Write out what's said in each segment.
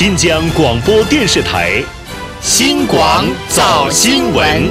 新疆广播电视台新广早新闻。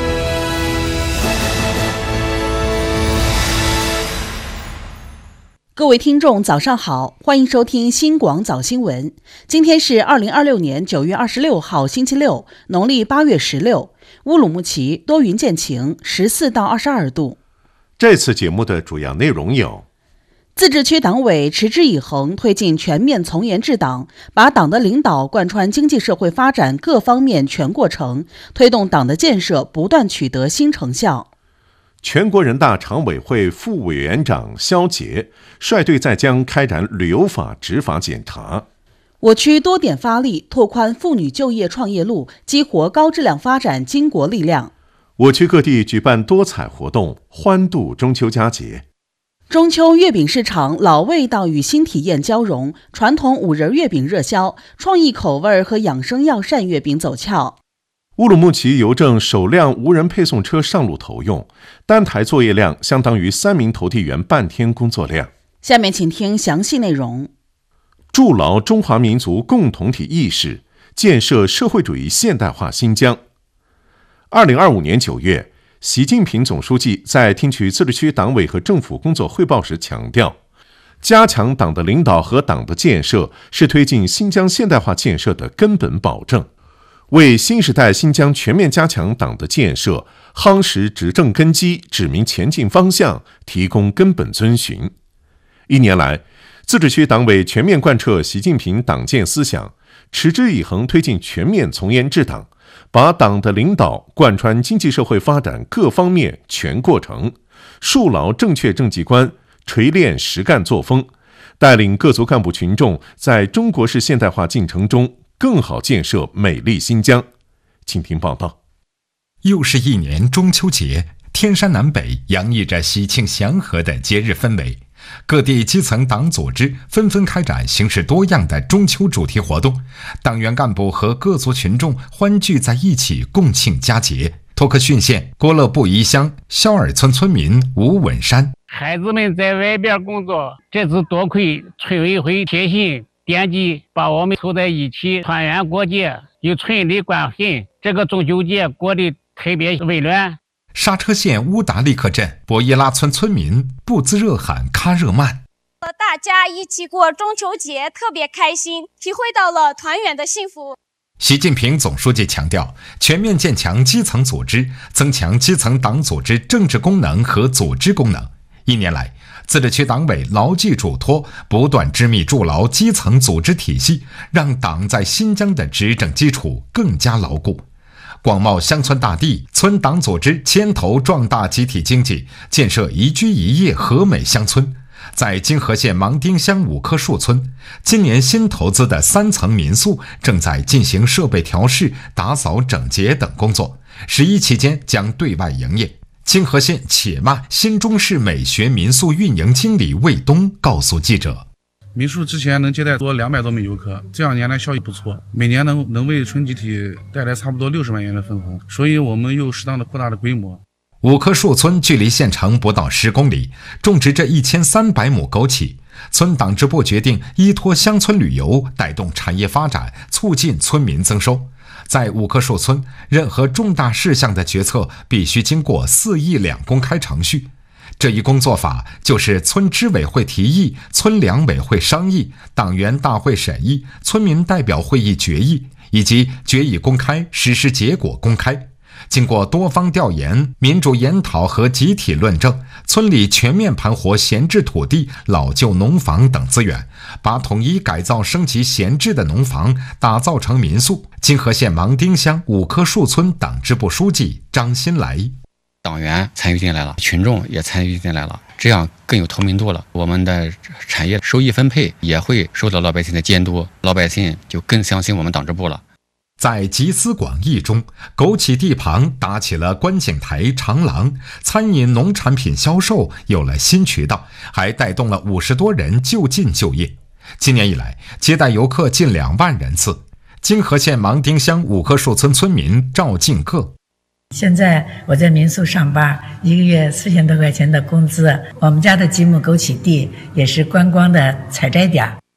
各位听众早上好，欢迎收听新广早新闻。今天是2026年9月26号星期六，农历8月16，乌鲁木齐多云见晴，14到22度。 这次节目的主要内容有： 自治区党委持之以恒推进全面从严治党，把党的领导贯穿经济社会发展各方面全过程，推动党的建设不断取得新成效。 全国人大常委会副委员长肖捷率队在江开展旅游法执法检查。 我区多点发力，拓宽妇女就业创业路，激活高质量发展巾帼力量。 我区各地举办多彩活动，欢度中秋佳节。 中秋月饼市场老味道与新体验交融，传统五仁月饼热销，创意口味和养生药膳月饼走俏。 乌鲁木齐邮政首辆无人配送车上路投用，单台作业量相当于3名投递员半天工作量。 下面请听详细内容。 筑牢中华民族共同体意识，建设社会主义现代化新疆。2025年9月，习近平总书记在听取自治区党委和政府工作汇报时强调，加强党的领导和党的建设是推进新疆现代化建设的根本保证，为新时代新疆全面加强党的建设夯实执政根基、指明前进方向提供根本遵循。1年来，自治区党委全面贯彻习近平党建思想，持之以恒推进全面从严治党，把党的领导贯穿经济社会发展各方面全过程，树牢正确政绩观，锤炼实干作风，带领各族干部群众在中国式现代化进程中更好建设美丽新疆。请听报道。 又是一年中秋节，天山南北洋溢着喜庆祥和的节日氛围，各地基层党组织纷纷开展形式多样的中秋主题活动，党员干部和各族群众欢聚在一起共庆佳节。托克逊县郭勒布宜乡肖尔村村民吴文山： 孩子们在外边工作，这次多亏村委会贴心惦记，把我们凑在一起团圆过节，与村里关心，这个中秋节过得特别温暖。 刹车县乌达利克镇博伊拉村村民布兹热罕喀热曼： 和大家一起过中秋节特别开心，体会到了团圆的幸福。 习近平总书记强调，全面建强基层组织，增强基层党组织政治功能和组织功能。1年来，自治区党委牢记嘱托，不断织密筑牢基层组织体系，让党在新疆的执政基础更加牢固。广袤乡村大地，村党组织牵头壮大集体经济，建设宜居宜业和美乡村。在金河县芒丁乡5棵树村，今年新投资的3层民宿正在进行设备调试、打扫整洁等工作，11期间将对外营业。金河县且迈新中式美学民宿运营经理魏东告诉记者， 民宿之前能接待多200多名游客，这2年来效益不错，每年能为村集体带来差不多60万元的分红，所以我们又适当的扩大了规模。 5棵树村距离县城不到10公里，种植着1300亩枸杞。村党支部决定依托乡村旅游，带动产业发展，促进村民增收。在5棵树村，任何重大事项的决策必须经过4议2公开程序。这一工作法就是村支委会提议，村两委会商议，党员大会审议，村民代表会议决议，以及决议公开、实施结果公开。经过多方调研、民主研讨和集体论证，村里全面盘活闲置土地、老旧农房等资源，把统一改造升级闲置的农房打造成民宿。金河县芒丁乡5棵树村党支部书记张新来： 党员参与进来了，群众也参与进来了，这样更有透明度了。我们的产业收益分配也会受到老百姓的监督，老百姓就更相信我们党支部了。 在集思广益中，枸杞地旁搭起了观景台、长廊，餐饮农产品销售有了新渠道，还带动了50多人就近就业。今年以来，接待游客近2万人次。金河县芒丁乡5棵树村村民赵敬个： 现在我在民宿上班，1个月4000多块钱的工资，我们家的几亩枸杞地也是观光的采摘点。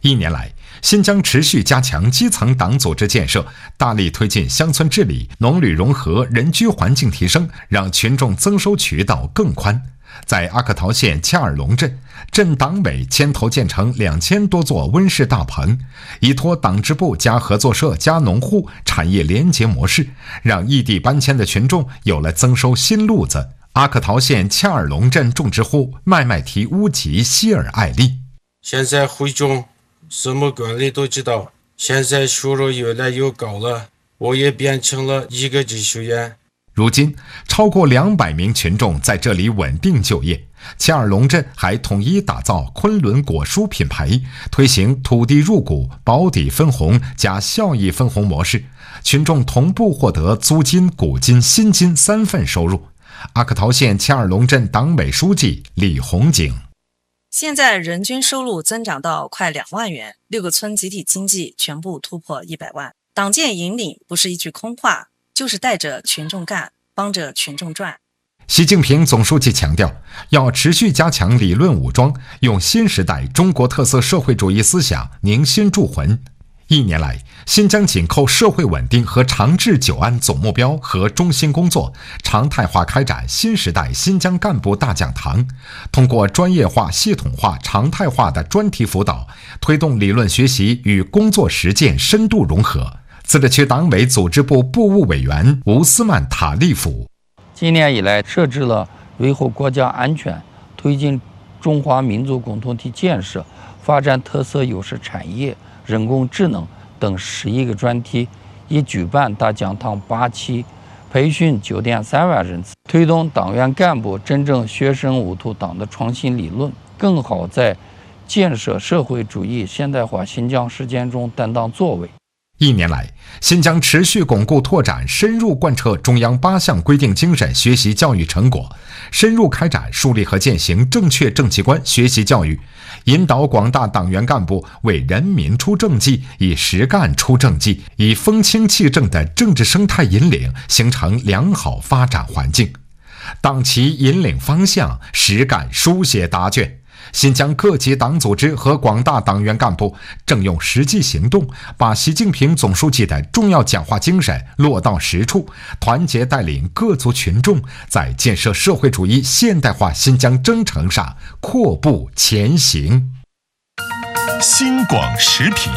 1年来，新疆持续加强基层党组织建设，大力推进乡村治理、农旅融合、人居环境提升，让群众增收渠道更宽。在阿克陶县恰尔龙镇，镇党委牵头建成2000多座温室大棚，依托党支部加合作社加农户产业联结模式，让异地搬迁的群众有了增收新路子。阿克陶县恰尔龙镇种植户麦麦提乌吉希尔艾丽， 现在会种，什么管理都知道，现在收入越来越高了，我也变成了一个技术员。 如今，超过200名群众在这里稳定就业。恰尔龙镇还统一打造昆仑果蔬品牌，推行土地入股、保底分红加效益分红模式，群众同步获得租金、股金、薪金3份收入。阿克陶县恰尔龙镇党委书记李红景， 现在人均收入增长到快2万元，6个村集体经济全部突破100万。党建引领不是一句空话，就是带着群众干，帮着群众赚。 习近平总书记强调，要持续加强理论武装，用新时代中国特色社会主义思想凝心铸魂。1年来，新疆紧扣社会稳定和长治久安总目标和中心工作，常态化开展新时代新疆干部大讲堂，通过专业化、系统化、常态化的专题辅导，推动理论学习与工作实践深度融合。自治区党委组织部部务委员吴斯曼塔利夫， 今年以来设置了维护国家安全、推进中华民族共同体建设、发展特色优势产业、人工智能等11个专题，已举办大讲堂8期，培训9.3万人次，推动党员干部真正学深悟透党的创新理论，更好在建设社会主义现代化新疆实践中担当作为。 1年来，新疆持续巩固拓展、深入贯彻中央8项规定精神学习教育成果，深入开展树立和践行正确政绩观学习教育，引导广大党员干部为人民出政绩，以实干出政绩，以风清气正的政治生态引领，形成良好发展环境。党旗引领方向，实干书写答卷。新疆各级党组织和广大党员干部正用实际行动，把习近平总书记的重要讲话精神落到实处，团结带领各族群众在建设社会主义现代化新疆征程上阔步前行。 新广时评，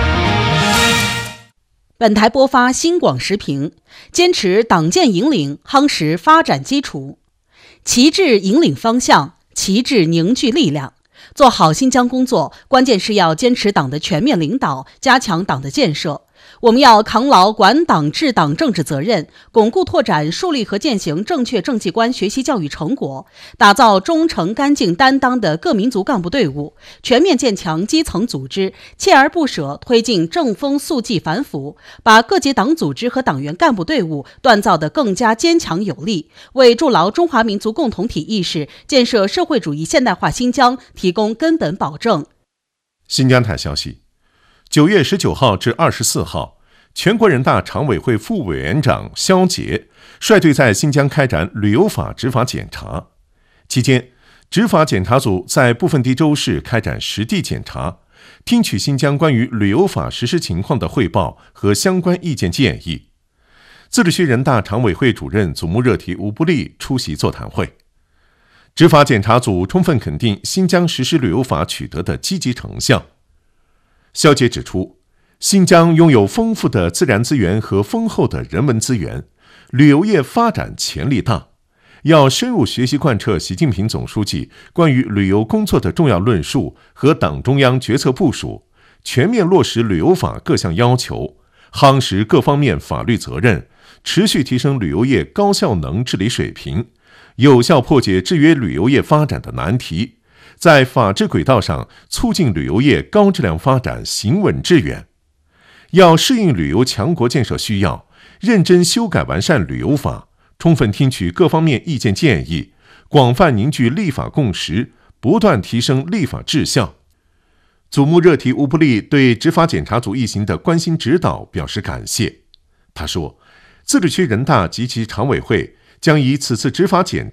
本台播发新广时评，坚持党建引领，夯实发展基础，旗帜引领方向，旗帜凝聚力量。做好新疆工作，关键是要坚持党的全面领导，加强党的建设。我们要扛牢管党治党政治责任，巩固拓展树立和践行正确政绩观学习教育成果，打造忠诚干净担当的各民族干部队伍，全面建强基层组织，锲而不舍推进正风肃纪反腐，把各级党组织和党员干部队伍锻造得更加坚强有力，为筑牢中华民族共同体意识、建设社会主义现代化新疆提供根本保证。 新疆台消息，9月19号至24号，全国人大常委会副委员长肖捷率队在新疆开展旅游法执法检查。期间，执法检查组在部分地州市开展实地检查，听取新疆关于旅游法实施情况的汇报和相关意见建议。自治区人大常委会主任祖木热提乌布利出席座谈会。执法检查组充分肯定新疆实施旅游法取得的积极成效。肖捷指出，新疆拥有丰富的自然资源和丰厚的人文资源，旅游业发展潜力大，要深入学习贯彻习近平总书记关于旅游工作的重要论述和党中央决策部署，全面落实旅游法各项要求，夯实各方面法律责任，持续提升旅游业高效能治理水平，有效破解制约旅游业发展的难题，在法治轨道上促进旅游业高质量发展行稳致远。要适应旅游强国建设需要，认真修改完善旅游法，充分听取各方面意见建议，广泛凝聚立法共识，不断提升立法质效。祖木热提乌布利对执法检查组一行的关心指导表示感谢。他说，自治区人大及其常委会将以此次执法检